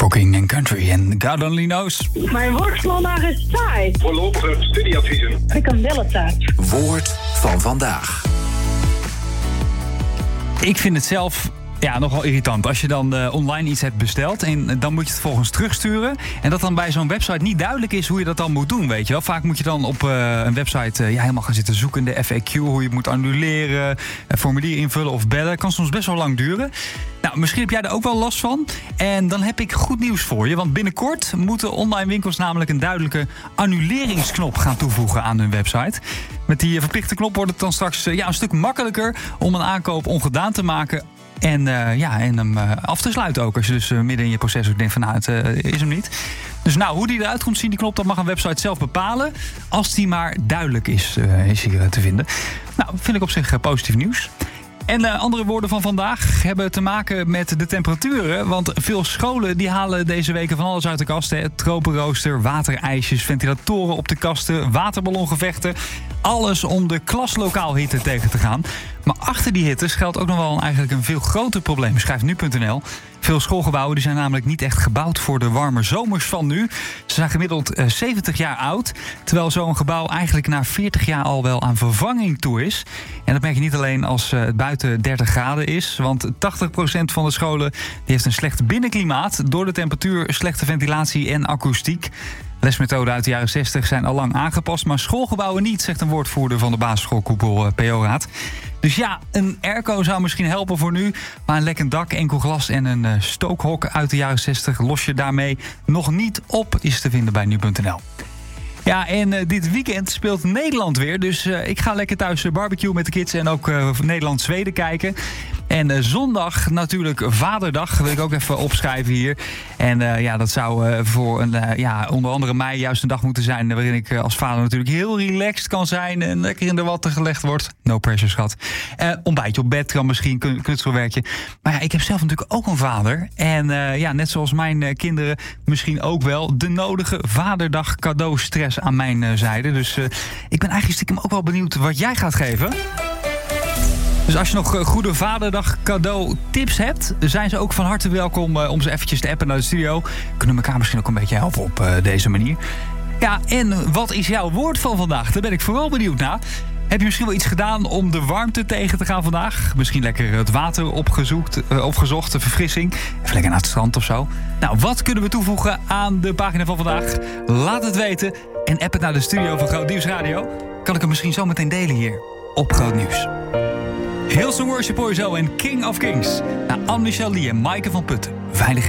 Talking and Country en God Only Knows. Mijn woord vandaag is saai. Voorlopige studieadviezen. Ik kan wel het tijd. Woord van vandaag. Ik vind het zelf nogal irritant. Als je dan online iets hebt besteld en dan moet je het volgens terugsturen. En dat dan bij zo'n website niet duidelijk is hoe je dat dan moet doen, weet je wel. Vaak moet je dan op een website helemaal gaan zitten zoeken in de FAQ. Hoe je het moet annuleren, een formulier invullen of bellen. Kan soms best wel lang duren. Nou, misschien heb jij er ook wel last van. En dan heb ik goed nieuws voor je. Want binnenkort moeten online winkels namelijk een duidelijke annuleringsknop gaan toevoegen aan hun website. Met die verplichte knop wordt het dan straks een stuk makkelijker om een aankoop ongedaan te maken. En hem af te sluiten ook. Als je dus midden in je proces ook denkt van het is hem niet. Dus hoe die eruit komt zien, die knop, dat mag een website zelf bepalen. Als die maar duidelijk is hier te vinden. Nou, vind ik op zich positief nieuws. En andere woorden van vandaag hebben te maken met de temperaturen. Want veel scholen die halen deze weken van alles uit de kast. Tropenrooster, waterijsjes, ventilatoren op de kasten, waterballongevechten. Alles om de klaslokaalhitte tegen te gaan. Maar achter die hitte schuilt ook nog wel eigenlijk een veel groter probleem, schrijft nu.nl. Veel schoolgebouwen die zijn namelijk niet echt gebouwd voor de warme zomers van nu. Ze zijn gemiddeld 70 jaar oud. Terwijl zo'n gebouw eigenlijk na 40 jaar al wel aan vervanging toe is. En dat merk je niet alleen als het buiten 30 graden is. Want 80% van de scholen die heeft een slecht binnenklimaat door de temperatuur, slechte ventilatie en akoestiek. Lesmethoden uit de jaren 60 zijn al lang aangepast, maar schoolgebouwen niet, zegt een woordvoerder van de basisschoolkoepel PO-raad. Dus een airco zou misschien helpen voor nu. Maar een lekkend dak, enkel glas en een stookhok uit de jaren 60... los je daarmee nog niet op, is te vinden bij nu.nl. Ja, en dit weekend speelt Nederland weer. Dus ik ga lekker thuis barbecue met de kids en ook Nederland-Zweden kijken. En zondag natuurlijk Vaderdag, wil ik ook even opschrijven hier. En dat zou voor onder andere mij juist een dag moeten zijn waarin ik als vader natuurlijk heel relaxed kan zijn en lekker in de watten gelegd wordt. No pressure, schat. Ontbijtje op bed kan misschien, knutselwerkje. Maar ik heb zelf natuurlijk ook een vader. En net zoals mijn kinderen misschien ook wel de nodige Vaderdag cadeaustress aan mijn zijde. Dus ik ben eigenlijk stiekem ook wel benieuwd wat jij gaat geven. Dus als je nog goede Vaderdag cadeau tips hebt, zijn ze ook van harte welkom om ze eventjes te appen naar de studio. Kunnen we elkaar misschien ook een beetje helpen op deze manier. Ja, en wat is jouw woord van vandaag? Daar ben ik vooral benieuwd naar. Heb je misschien wel iets gedaan om de warmte tegen te gaan vandaag? Misschien lekker het water opgezocht, de verfrissing. Even lekker naar het strand of zo. Nou, wat kunnen we toevoegen aan de pagina van vandaag? Laat het weten en app het naar de studio van Groot Nieuws Radio. Kan ik hem misschien zo meteen delen hier op Groot Nieuws. Hillsong Worship hoor je zo en King of Kings. Anne-Michel Lee en Maaike van Putten. Veilig